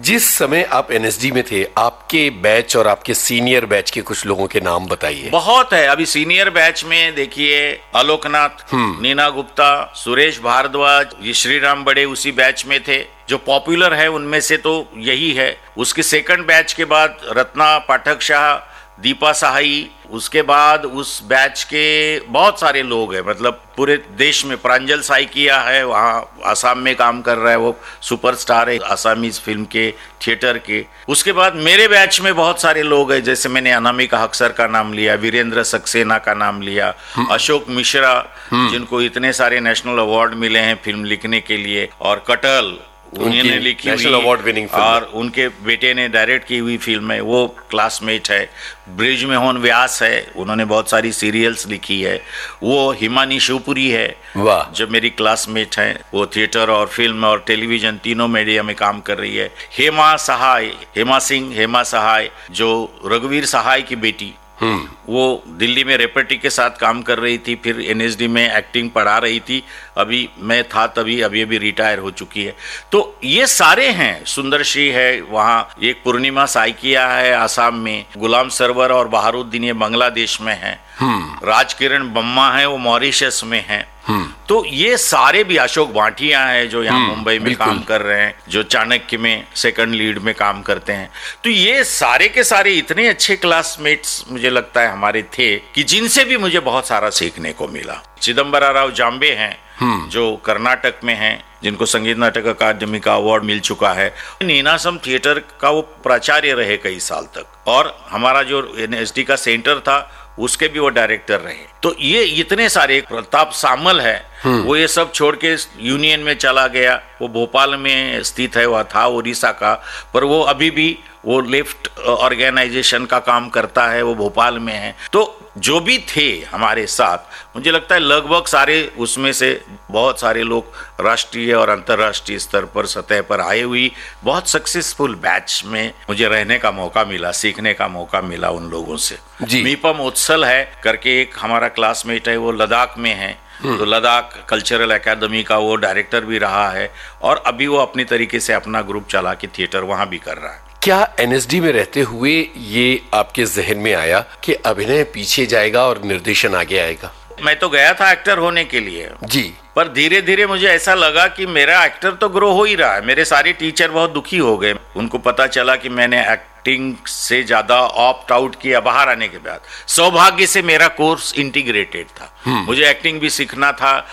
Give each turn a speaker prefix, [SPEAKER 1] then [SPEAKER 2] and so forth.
[SPEAKER 1] जिस समय आप एनएसडी में थे, आपके बैच और आपके सीनियर बैच के कुछ लोगों के नाम बताइए।
[SPEAKER 2] बहुत है। अभी सीनियर बैच में देखिए आलोकनाथ, नीना गुप्ता, सुरेश भारद्वाज, ये श्रीराम बड़े उसी बैच में थे। जो पॉपुलर है उनमें से तो यही है। उसके सेकंड बैच के बाद रत्ना पाठक शाह, दीपा सहाई, उसके बाद उस बैच के बहुत सारे लोग हैं, मतलब पूरे देश में। प्रांजल साई किया है, वहाँ आसाम में काम कर रहा है, वो सुपरस्टार है आसामीज फिल्म के थिएटर के। उसके बाद मेरे बैच में बहुत सारे लोग हैं, जैसे मैंने अनामिका हक्सर का नाम लिया, वीरेंद्र सक्सेना का नाम लिया, अशोक मिश्रा जिनको इतने सारे नेशनल अवार्ड मिले हैं फिल्म लिखने के लिए, और कटल उन्होंने लिखी
[SPEAKER 1] नेशनल अवार्ड विनिंग फिल्म,
[SPEAKER 2] और उनके बेटे ने डायरेक्ट की हुई फिल्म है, वो क्लासमेट है। ब्रिजमोहन व्यास है, उन्होंने बहुत सारी सीरियल्स लिखी है। वो हिमानी शिवपुरी है,
[SPEAKER 1] वाह,
[SPEAKER 2] जो मेरी क्लासमेट है। वो थिएटर और फिल्म और टेलीविजन तीनों मीडिया में काम कर रही है। हेमा सहाय जो रघुवीर सहाय की बेटी, वो दिल्ली में रेपर्टी के साथ काम कर रही थी, फिर एनएसडी में एक्टिंग पढ़ा रही थी। अभी मैं था तभी, अभी रिटायर हो चुकी है। तो ये सारे हैं। सुंदरश्री है वहाँ, एक पूर्णिमा साइकिया है आसाम में, गुलाम सरवर और बहारुद्दीन ये बांग्लादेश में है, राजकिरण बम्मा है वो मॉरिशस में है। तो ये सारे भी, अशोक भाटिया है जो यहाँ मुंबई में काम कर रहे हैं, जो चाणक्य में सेकंड लीड में काम करते हैं। तो ये सारे के सारे इतने अच्छे क्लासमेट्स मुझे लगता है हमारे थे कि जिनसे भी मुझे बहुत सारा सीखने को मिला। चिदम्बरा राव जाम्बे हैं जो कर्नाटक में हैं, जिनको संगीत नाटक अकादमी का अवार्ड मिल चुका है। नीनासम थिएटर का वो प्राचार्य रहे कई साल तक, और हमारा जो एनएसडी का सेंटर था उसके भी वो डायरेक्टर रहे। तो ये इतने सारे, प्रताप सामल है वो ये सब छोड़ के यूनियन में चला गया, वो भोपाल में स्थित है, वह था उड़ीसा का, पर वो अभी भी वो लेफ्ट ऑर्गेनाइजेशन का काम करता है, वो भोपाल में है। तो जो भी थे हमारे साथ, मुझे लगता है लगभग सारे, उसमें से बहुत सारे लोग राष्ट्रीय और अंतर्राष्ट्रीय स्तर पर सतह पर आए हुई बहुत सक्सेसफुल बैच में मुझे रहने का मौका मिला, सीखने का मौका मिला उन लोगों से। मीपम उत्सल है करके एक हमारा क्लासमेट है, वो लद्दाख में है, तो लद्दाख कल्चरल एकेडमी का वो डायरेक्टर भी रहा है, और अभी वो अपनी तरीके से अपना ग्रुप चला के थिएटर वहाँ भी कर रहा है।
[SPEAKER 1] क्या एनएसडी में रहते हुए ये आपके जहन में आया कि अभिनय पीछे जाएगा और निर्देशन आगे आएगा?
[SPEAKER 2] मैं तो गया था एक्टर होने के लिए
[SPEAKER 1] जी,
[SPEAKER 2] पर धीरे धीरे मुझे ऐसा लगा कि मेरा एक्टर तो ग्रो हो ही रहा है। मेरे सारे टीचर बहुत दुखी हो गए, उनको पता चला कि मैंने एक्टिंग से ज्यादा ऑप्ट आउट किया बाहर आने के बाद। सौभाग्य से मेरा कोर्स इंटीग्रेटेड था, मुझे एक्टिंग भी सीखना था,